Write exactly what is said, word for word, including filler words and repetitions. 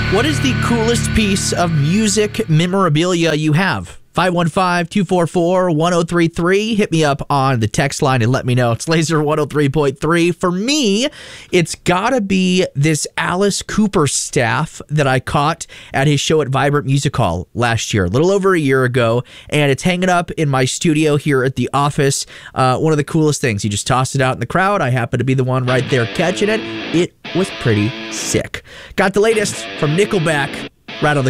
What is the coolest piece of music memorabilia you have? five one five, two four four, one oh three three. Hit me up on the text line and let me know. It's Laser one oh three point three. For me, it's gotta be this Alice Cooper staff that I caught at his show at Vibrant Music Hall last year, a little over a year ago, and it's hanging up in my studio here at the office. Uh, one of the coolest things. You just toss it out in the crowd. I happen to be the one right there catching it. It was pretty sick. Got the latest from Nickelback right on the